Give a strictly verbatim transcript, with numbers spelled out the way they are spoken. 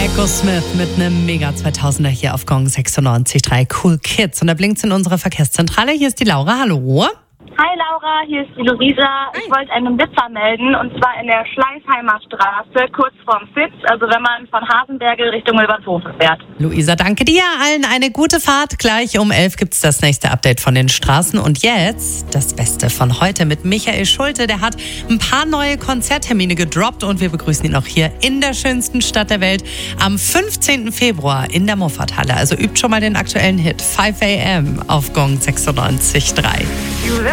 Echo Smith mit einem Mega zweitausender hier auf Gong sechsundneunzig Komma drei. Cool Kids. Und da blinkt's in unserer Verkehrszentrale. Hier ist die Laura. Hallo. Hi Laura, hier ist die Luisa. Ich wollte einen Blitzer melden und zwar in der Schleißheimer Straße, kurz vorm Fitz, also wenn man von Hasenbergel Richtung Wilbershofen fährt. Luisa, danke dir. Allen eine gute Fahrt. Gleich um elf gibt's das nächste Update von den Straßen. Und jetzt das Beste von heute mit Michael Schulte. Der hat ein paar neue Konzerttermine gedroppt und wir begrüßen ihn auch hier in der schönsten Stadt der Welt am fünfzehnten Februar in der Moffathalle. Also übt schon mal den aktuellen Hit five a m auf Gong sechsundneunzig Komma drei.